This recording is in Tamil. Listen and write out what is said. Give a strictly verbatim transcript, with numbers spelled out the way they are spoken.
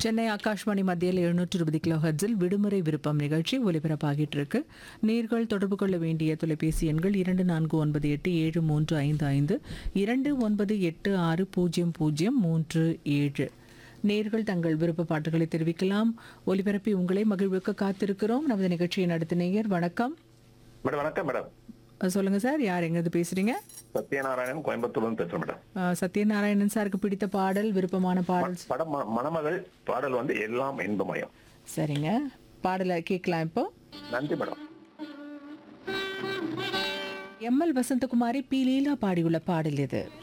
சென்னை ஆகாஷ்வாணி மத்தியில் எழுநூற்று இருபது கிலோ ஹெர்ட்ஸில் விடுமுறை விருப்பம் நிகழ்ச்சி ஒலிபரப்பாகிட்டு இருக்கு. நேர்கள் தொடர்பு கொள்ள வேண்டிய தொலைபேசி எண்கள் இரண்டு நான்கு ஒன்பது எட்டு ஏழு மூன்று ஐந்து ஐந்து இரண்டு ஒன்பது எட்டு ஆறு பூஜ்ஜியம் பூஜ்ஜியம் மூன்று ஏழு. நேர்கள் தங்கள் விருப்ப பாட்டுகளை தெரிவிக்கலாம். ஒலிபரப்பி உங்களை மகிழ்வுக்கு காத்திருக்கிறோம். நமது நிகழ்ச்சியின் அடுத்த நேயர். வணக்கம் மேடம். வணக்கம் மேடம். அஹ் சொல்லுங்க சார், யார் எங்கிருந்து பேசுறீங்க? சத்யநாராயணன், கோயம்புத்தூர்ல இருந்து பேசுறேன் மேடம். அஹ் சத்யநாராயணன் சாருக்கு பிடித்த பாடல், விருப்பமான பாடல். படம் ம- மணமகள் பாடல் வந்து எல்லாம் இன்பமயம். சரிங்க, பாடலை கேட்கலாம் இப்போ. நன்றி madam. M L Vasanthakumari, B லீலா பாடியுள்ள பாடல் இது.